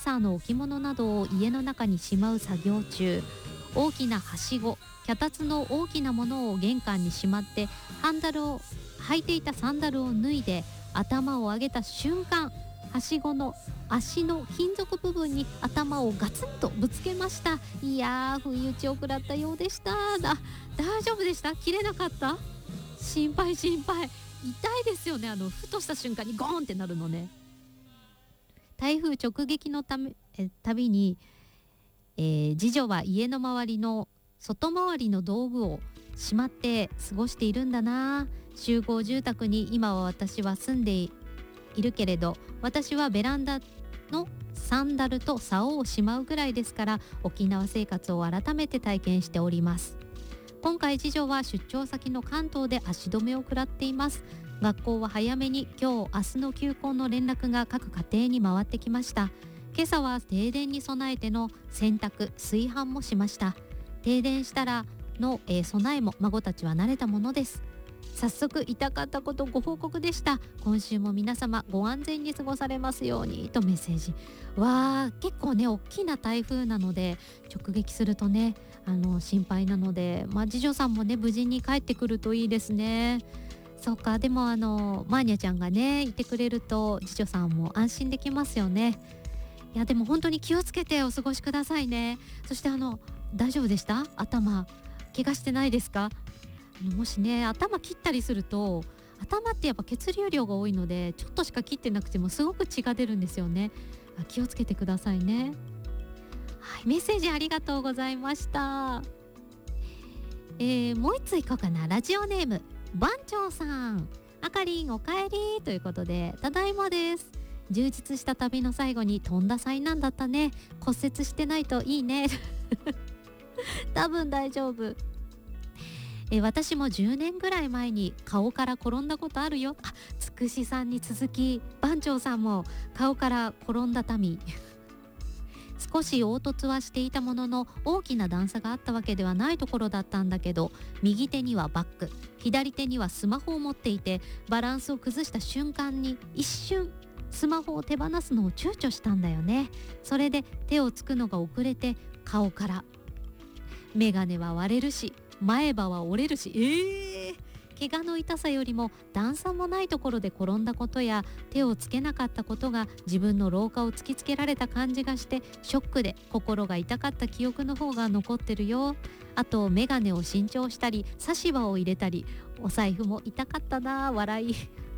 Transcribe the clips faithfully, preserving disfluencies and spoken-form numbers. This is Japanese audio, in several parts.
朝の置物などを家の中にしまう作業中、大きなはしご、脚立の大きなものを玄関にしまって、ハンダルを履いていたサンダルを脱いで頭を上げた瞬間、はしごの足の金属部分に頭をガツンとぶつけました。いやー、不意打ちを食らったようでした。だ大丈夫でした？切れなかった？心配心配。痛いですよね、あのふとした瞬間にゴーンってなるのね。台風直撃のためえたびに、えー、次女は家の周りの外回りの道具をしまって過ごしているんだな。集合住宅に今は私は住んでいるけれど、私はベランダのサンダルと竿をしまうぐらいですから、沖縄生活を改めて体験しております。今回次女は出張先の関東で足止めを食らっています。学校は早めに今日明日の休校の連絡が各家庭に回ってきました。今朝は停電に備えての洗濯炊飯もしました。停電したらの、えー、備えも孫たちは慣れたものです。早速痛かったことご報告でした。今週も皆様ご安全に過ごされますようにとメッセージ。わー、結構ね大きな台風なので直撃するとねあの心配なので、まあ、次女さんもね無事に帰ってくるといいですね。そうか、でもあのマーニャちゃんがねいてくれると次女さんも安心できますよね。いやでも本当に気をつけてお過ごしくださいね。そしてあの大丈夫でした？頭怪我してないですか？もしね頭切ったりすると、頭ってやっぱ血流量が多いのでちょっとしか切ってなくてもすごく血が出るんですよね。気をつけてくださいね。はい、メッセージありがとうございました。えー、もう一ついこうかな。ラジオネーム番長さん、あかりんおかえりということで、ただいまです。充実した旅の最後にとんだ災難だったね。骨折してないといいね多分大丈夫。え私もじゅうねんぐらい前に顔から転んだことあるよ。あ、つくしさんに続き番長さんも顔から転んだ民少し凹凸はしていたものの大きな段差があったわけではないところだったんだけど、右手にはバッグ、左手にはスマホを持っていて、バランスを崩した瞬間に一瞬スマホを手放すのを躊躇したんだよね。それで手をつくのが遅れて顔から。メガネは割れるし前歯は折れるし、えー、怪我の痛さよりも段差もないところで転んだことや手をつけなかったことが自分の老化を突きつけられた感じがして、ショックで心が痛かった記憶の方が残ってるよ。あとメガネを新調したり差し歯を入れたり、お財布も痛かったな、笑い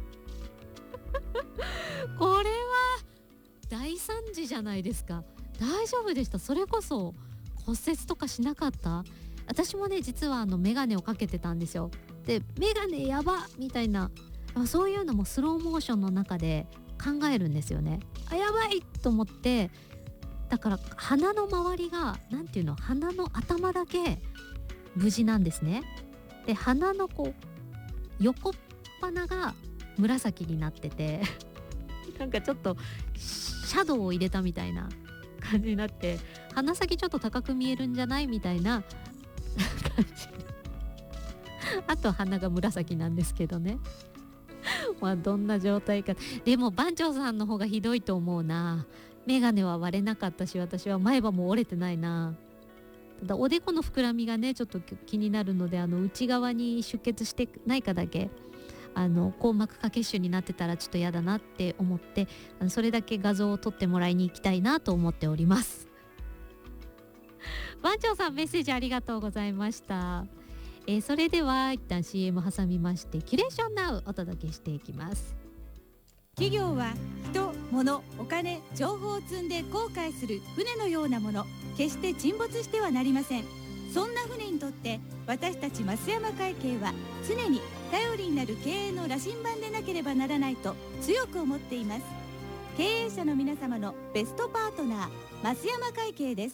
これは大惨事じゃないですか。大丈夫でした？それこそ骨折とかしなかった？私もね実はあのメガネをかけてたんですよ。でメガネやばみたいな、そういうのもスローモーションの中で考えるんですよね。あ、やばいと思って、だから鼻の周りがなんていうの、鼻の頭だけ無事なんですね。で鼻のこう横っ鼻が紫になっててなんかちょっとシャドウを入れたみたいな感じになって、鼻先ちょっと高く見えるんじゃないみたいな感じあと鼻が紫なんですけどねまあどんな状態か。でも番長さんの方がひどいと思うな。メガネは割れなかったし、私は前歯も折れてないな。ただおでこの膨らみがねちょっと気になるので、あの内側に出血してないかだけ、あの硬膜下血腫になってたらちょっと嫌だなって思って、それだけ画像を撮ってもらいに行きたいなと思っております番長さんメッセージありがとうございました。えー、それでは一旦 シーエム 挟みましてキュレーションナウお届けしていきます。 企業は人、物、お金、情報を積んで航海する船のようなもの、決して沈没してはなりません。そんな船にとって私たち増山会計は常に頼りになる経営の羅針盤でなければならないと強く思っています。経営者の皆様のベストパートナー、増山会計です。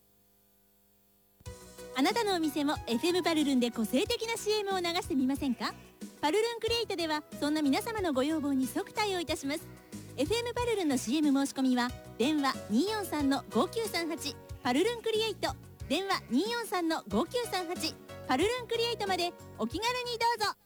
あなたのお店も エフエム パルルンで個性的な シーエム を流してみませんか？パルルンクリエイトではそんな皆様のご要望に即対応いたします。 エフエム パルルンの シーエム 申し込みは電話 にーよんさんのごきゅうさんはち パルルンクリエイト、電話 にーよんさんのごきゅうさんはち パルルンクリエイトまでお気軽にどうぞ。